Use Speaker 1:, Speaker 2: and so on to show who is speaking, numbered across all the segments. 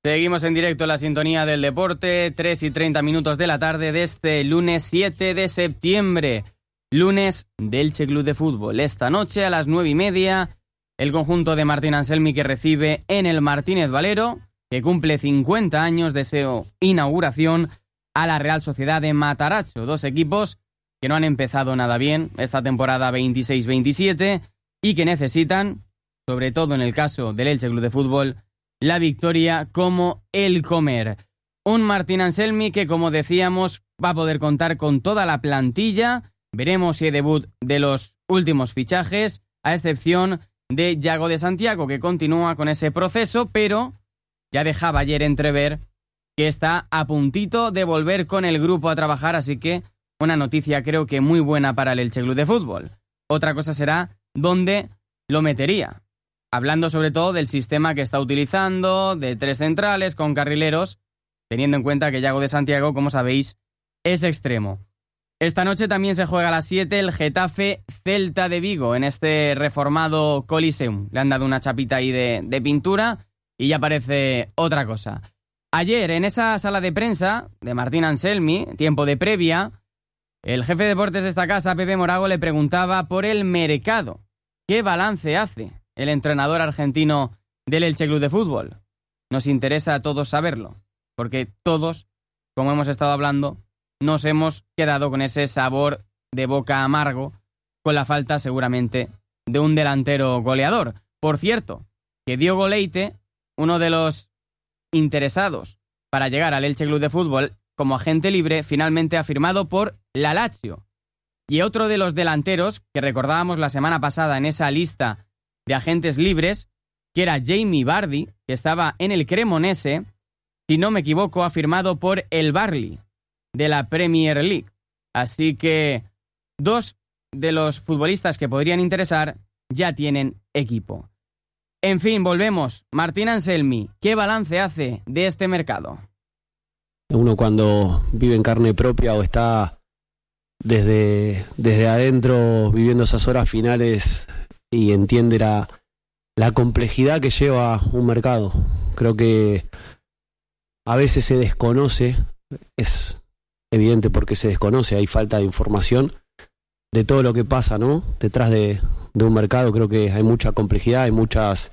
Speaker 1: Seguimos en directo en la sintonía del deporte, 3:30 de la tarde de este lunes 7 de septiembre, lunes del Elche Club de Fútbol. Esta noche a las 9:30, el conjunto de Martín Anselmi que recibe en el Martínez Valero, que cumple 50 años de su inauguración, a la Real Sociedad de Mataracho. Dos equipos que no han empezado nada bien esta temporada 26-27 y que necesitan, sobre todo en el caso del Elche Club de Fútbol, la victoria como el comer. Un Martín Anselmi que, como decíamos, va a poder contar con toda la plantilla. Veremos si hay debut de los últimos fichajes, a excepción de Yago de Santiago, que continúa con ese proceso, pero ya dejaba ayer entrever que está a puntito de volver con el grupo a trabajar, así que una noticia creo que muy buena para el Elche Club de Fútbol. Otra cosa será dónde lo metería. Hablando sobre todo del sistema que está utilizando, de 3 centrales con carrileros, teniendo en cuenta que Yago de Santiago, como sabéis, es extremo. Esta noche también se juega a las 7 el Getafe Celta de Vigo en este reformado Coliseum. Le han dado una chapita ahí de pintura y ya parece otra cosa. Ayer, en esa sala de prensa de Martín Anselmi, tiempo de previa, el jefe de deportes de esta casa, Pepe Morago, le preguntaba por el mercado. ¿Qué balance hace el entrenador argentino del Elche Club de Fútbol? Nos interesa a todos saberlo, porque todos, como hemos estado hablando, nos hemos quedado con ese sabor de boca amargo, con la falta seguramente de un delantero goleador. Por cierto, que Diogo Leite, uno de los interesados para llegar al Elche Club de Fútbol como agente libre, finalmente ha firmado por la Lazio. Y otro de los delanteros que recordábamos la semana pasada en esa lista de agentes libres, que era Jamie Vardy, que estaba en el Cremonese, si no me equivoco, ha firmado por el Burnley de la Premier League. Así que 2 de los futbolistas que podrían interesar ya tienen equipo. En fin, volvemos. Martín Anselmi, ¿qué balance hace de este mercado?
Speaker 2: Uno cuando vive en carne propia o está desde adentro viviendo esas horas finales y entiende la complejidad que lleva un mercado. Creo que a veces se desconoce, es evidente porque se desconoce, hay falta de información de todo lo que pasa, ¿no? Detrás de un mercado. Creo que hay mucha complejidad, hay muchos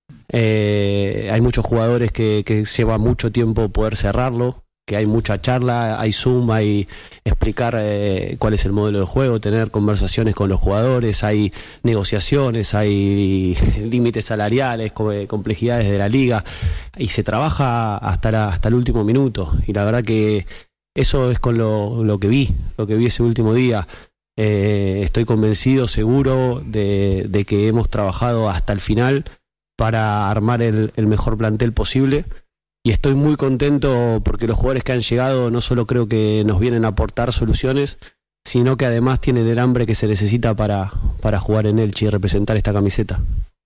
Speaker 2: jugadores que lleva mucho tiempo poder cerrarlo, que hay mucha charla, hay Zoom, hay explicar cuál es el modelo de juego, tener conversaciones con los jugadores, hay negociaciones, hay límites salariales, complejidades de la liga, y se trabaja hasta el último minuto. Y la verdad que eso es con lo que vi ese último día. Estoy convencido, seguro de que hemos trabajado hasta el final para armar el mejor plantel posible. Y estoy muy contento porque los jugadores que han llegado no solo creo que nos vienen a aportar soluciones, sino que además tienen el hambre que se necesita para jugar en Elche y representar esta camiseta.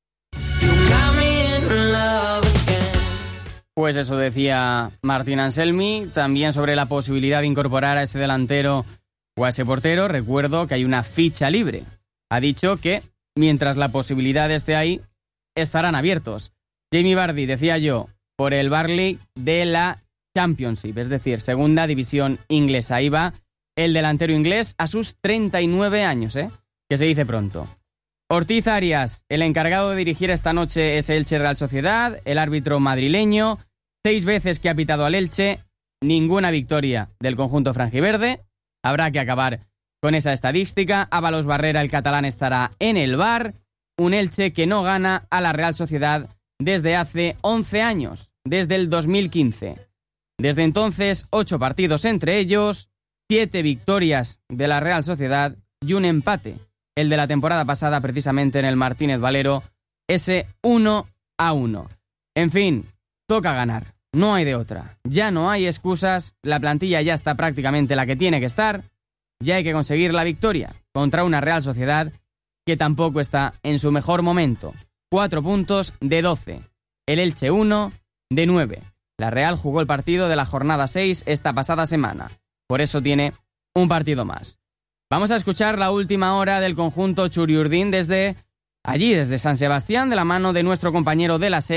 Speaker 1: Pues eso decía Martín Anselmi, también sobre la posibilidad de incorporar a ese delantero o a ese portero. Recuerdo que hay una ficha libre. Ha dicho que mientras la posibilidad esté ahí, estarán abiertos. Jamie Vardy, decía yo, por el Burnley de la Championship, es decir, segunda división inglesa. Ahí va el delantero inglés a sus 39 años, que se dice pronto. Ortiz Arias, el encargado de dirigir esta noche es Elche Real Sociedad, el árbitro madrileño, 6 veces que ha pitado al Elche, ninguna victoria del conjunto franjiverde. Habrá que acabar con esa estadística. Ábalos Barrera, el catalán, estará en el VAR. Un Elche que no gana a la Real Sociedad desde hace 11 años, desde el 2015. Desde entonces, 8 partidos entre ellos, 7 victorias de la Real Sociedad y un empate, el de la temporada pasada precisamente en el Martínez Valero, ese 1-1. En fin, toca ganar, no hay de otra. Ya no hay excusas, la plantilla ya está prácticamente la que tiene que estar, ya hay que conseguir la victoria contra una Real Sociedad que tampoco está en su mejor momento. 4 puntos de 12. El Elche 1 de 9. La Real jugó el partido de la jornada 6 esta pasada semana. Por eso tiene un partido más. Vamos a escuchar la última hora del conjunto Churiurdin desde allí, desde San Sebastián, de la mano de nuestro compañero de la SER,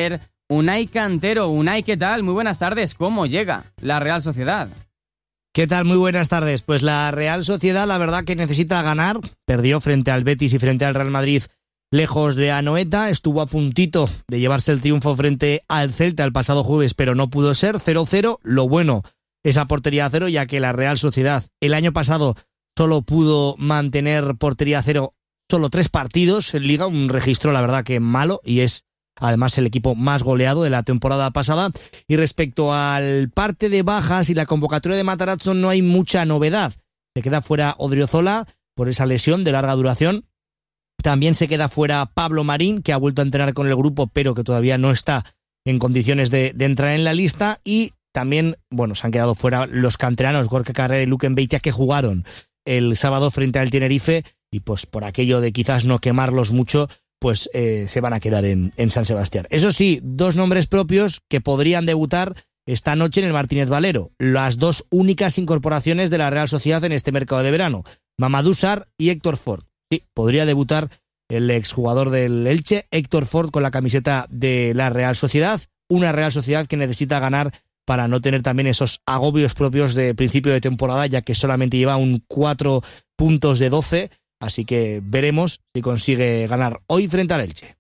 Speaker 1: Unai Cantero. Unai, ¿qué tal? Muy buenas tardes. ¿Cómo llega la Real Sociedad?
Speaker 3: ¿Qué tal? Muy buenas tardes. Pues la Real Sociedad, la verdad que necesita ganar. Perdió frente al Betis y frente al Real Madrid lejos de Anoeta. Estuvo a puntito de llevarse el triunfo frente al Celta el pasado jueves, pero no pudo ser. 0-0. Lo bueno es a portería cero, ya que la Real Sociedad el año pasado solo pudo mantener portería cero solo 3 partidos en Liga. Un registro, la verdad, que malo, y es además el equipo más goleado de la temporada pasada. Y respecto al parte de bajas y la convocatoria de Matarazzo, no hay mucha novedad. Se queda fuera Odriozola por esa lesión de larga duración. También se queda fuera Pablo Marín, que ha vuelto a entrenar con el grupo, pero que todavía no está en condiciones de entrar en la lista. Y también, se han quedado fuera los canteranos Gorka Carrera y Luken Beitia, que jugaron el sábado frente al Tenerife, y pues por aquello de quizás no quemarlos mucho, pues se van a quedar en San Sebastián. Eso sí, 2 nombres propios que podrían debutar esta noche en el Martínez Valero. Las 2 únicas incorporaciones de la Real Sociedad en este mercado de verano. Mamadou Sarr y Héctor Ford. Sí, podría debutar el exjugador del Elche, Héctor Ford, con la camiseta de la Real Sociedad. Una Real Sociedad que necesita ganar para no tener también esos agobios propios de principio de temporada, ya que solamente lleva 4 puntos de 12. Así que veremos si consigue ganar hoy frente al Elche.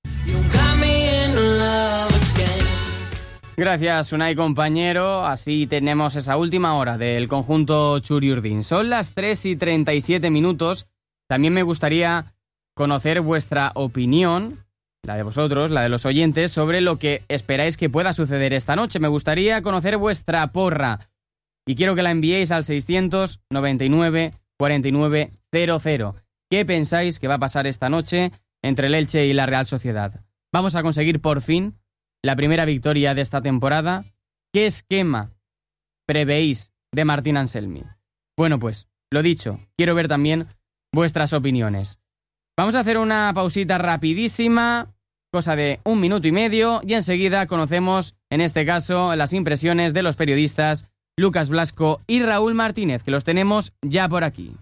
Speaker 1: Gracias, Unai, compañero. Así tenemos esa última hora del conjunto Txuri-Urdin. Son las 3:37. También me gustaría conocer vuestra opinión, la de vosotros, la de los oyentes, sobre lo que esperáis que pueda suceder esta noche. Me gustaría conocer vuestra porra y quiero que la enviéis al 699 49 00. ¿Qué pensáis que va a pasar esta noche entre el Elche y la Real Sociedad? ¿Vamos a conseguir por fin la primera victoria de esta temporada? ¿Qué esquema prevéis de Martín Anselmi? Bueno, pues, lo dicho, quiero ver también vuestras opiniones. Vamos a hacer una pausita rapidísima, cosa de 1 minuto y medio, y enseguida conocemos, en este caso, las impresiones de los periodistas Lucas Blasco y Raúl Martínez, que los tenemos ya por aquí.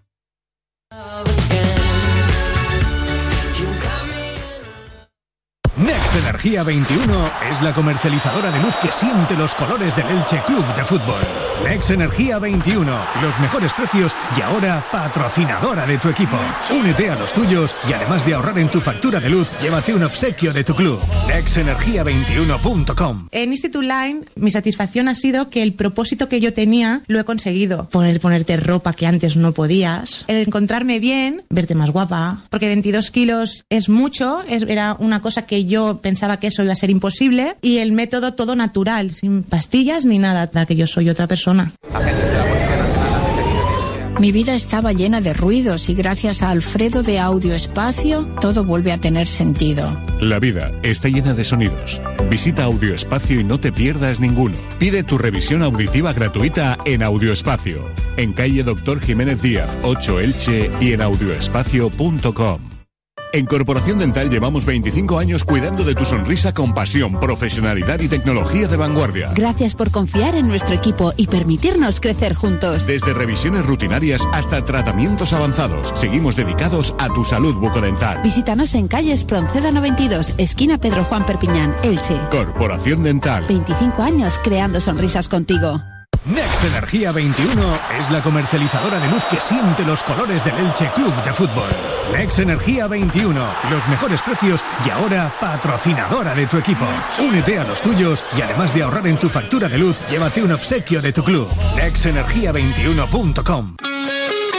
Speaker 4: Nex Energía 21 es la comercializadora de luz que siente los colores del Elche Club de Fútbol. Nex Energía 21, los mejores precios y ahora patrocinadora de tu equipo. Únete a los tuyos y además de ahorrar en tu factura de luz, llévate un obsequio de tu club. nexenergia21.com.
Speaker 5: En Institute Line, mi satisfacción ha sido que el propósito que yo tenía lo he conseguido. Ponerte ropa que antes no podías, el encontrarme bien, verte más guapa, porque 22 kilos es mucho, era una cosa que yo pensaba que eso iba a ser imposible, y el método todo natural, sin pastillas ni nada, que yo soy otra persona.
Speaker 6: Mi vida estaba llena de ruidos y gracias a Alfredo de Audio Espacio todo vuelve a tener sentido.
Speaker 7: La vida está llena de sonidos. Visita Audio Espacio y no te pierdas ninguno. Pide tu revisión auditiva gratuita en Audio Espacio, en calle Dr. Jiménez Díaz, 8 Elche, y en audioespacio.com. En Corporación Dental llevamos 25 años cuidando de tu sonrisa con pasión, profesionalidad y tecnología de vanguardia.
Speaker 8: Gracias por confiar en nuestro equipo y permitirnos crecer juntos.
Speaker 7: Desde revisiones rutinarias hasta tratamientos avanzados, seguimos dedicados a tu salud bucodental.
Speaker 8: Visítanos en calle Espronceda 92, esquina Pedro Juan Perpiñán, Elche.
Speaker 7: Corporación Dental.
Speaker 8: 25 años creando sonrisas contigo.
Speaker 4: Nex Energía 21 es la comercializadora de luz que siente los colores del Elche Club de Fútbol. Nex Energía 21, los mejores precios y ahora patrocinadora de tu equipo. Únete a los tuyos y además de ahorrar en tu factura de luz, llévate un obsequio de tu club. nexenergia21.com.